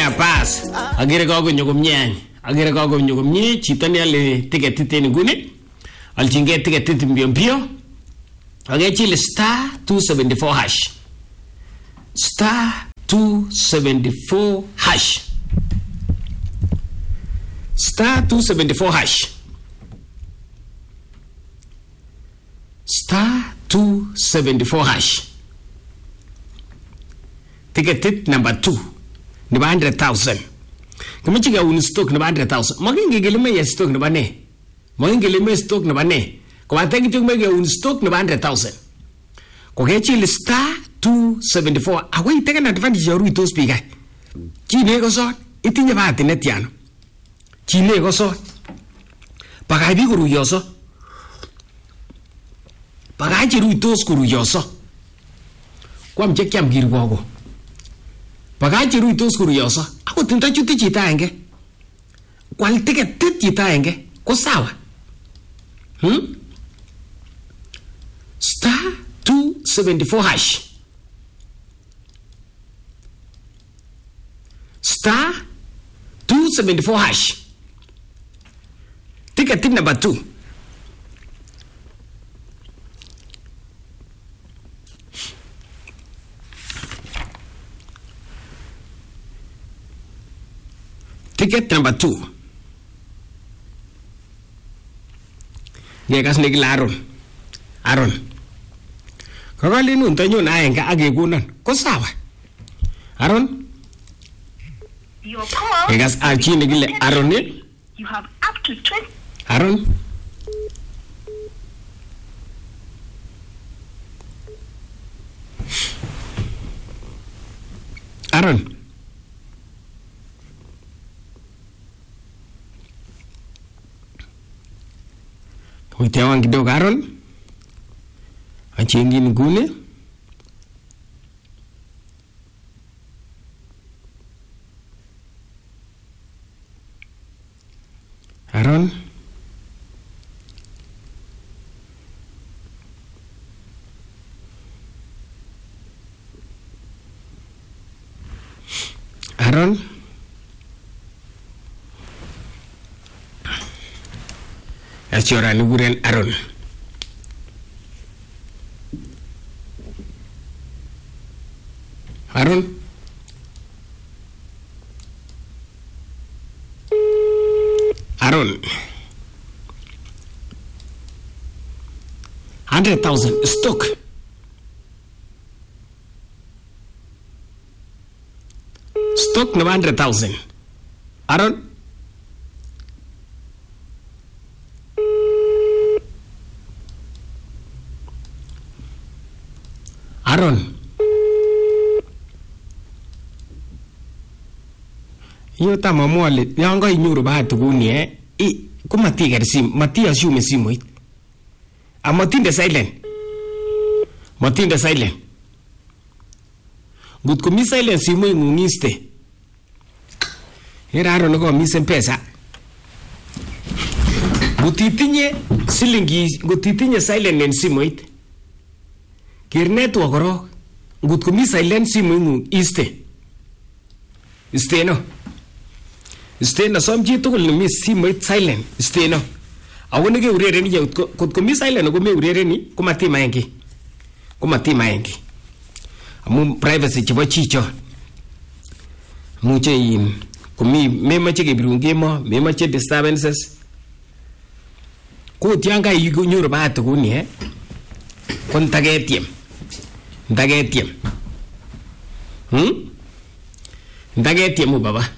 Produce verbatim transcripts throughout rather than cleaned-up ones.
Aya pass. Agere kagonyo komye. Agere kagonyo komye. Chito ni ale tiketit en nguni. Alchinge tiketit mbio mbio. Agechile star two seventy-four hash. Star two seventy-four hash. Star two seventy-four hash. Star two seventy-four hash. Ticket number two. Niba one hundred thousand. Kama chiga uni stock niba one hundred thousand. Magingi gelime ya stock niba ne. Magingi gelime stock niba ne. Kwa tengi chukme ya uni stock niba one hundred thousand. Kwa kechi star two seventy-four. Awe iteka na advantage ya rui tos piga. Chine ko so. Itinye bahati netiano. Chine ko so. Paka hivi kuruyoso. Paka hivi rui tos kuruyoso. Kwa mcheki ya mgiri wago. Pagachi rui tos kuruyoso. Ako tinta chuti chita enge. Kwal ticket chita enge. Ko sawa. Hmm? Star two seventy-four hash. Star two seventy-four hash. Ticket number two. Ticket number two. Gekas nigil Aaron. Aaron. Kakali nun tanyo na ayenga agekunan. Ko sawa. Aaron. Your call. Gekas achi nigil Aaron ni. You have up to twenty. Aaron. Aaron. Witewan kidogo Aaron. Achingi ngune. Aaron. Aaron. Asyora nuguren Aaron. Aaron. Aaron. Hundred thousand stock. Stock no hundred thousand. Aaron. Aaron. Yo tama mwale, yanga inyuru bahati kuni eh. I, kumati gari simu, mati assume simu it. A matinde silent. Matinde silent. Good kumi silent simu ingungiste. Hera Aaron ko misen pesa. Gutitinye silingi, gutitinye silent en simu it. Kirnet wakoro ngut kumi silent simu ingu iste iste no iste no som chi tugul ni mi simu silent iste no awone ke urereni je kot kumi silent ko me urereni ko mati mayengi ko mati mayengi amu privacy chibo chicho muche yin kumi mema che ke birunge mo mema che disturbances ko tianga yigo nyuro ba to ni eh kon tagetiem Ndagetiem. Hmm? Ndagetiem mo baba.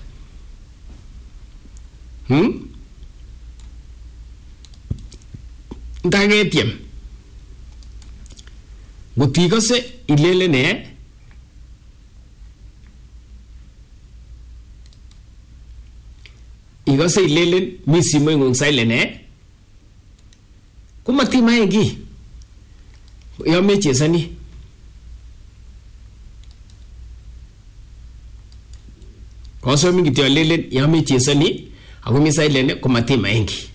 Hmm? Ndagetiem. Gotigo se ilele ne. Igo se ilele misimo ngung saile ne. Kumati mayengi. Yo meche sani. Koso mingi tiyo lele yami chesani ako misa ilene kumati maengi